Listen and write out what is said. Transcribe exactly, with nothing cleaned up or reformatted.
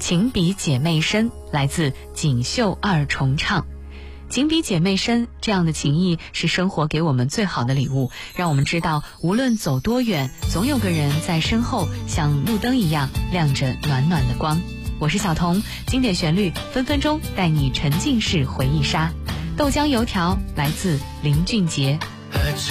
情比姐妹深，来自锦绣二重唱。情比姐妹深，这样的情谊是生活给我们最好的礼物，让我们知道无论走多远，总有个人在身后像路灯一样亮着暖暖的光。我是小彤，经典旋律分分钟带你沉浸式回忆杀。豆浆油条来自林俊杰。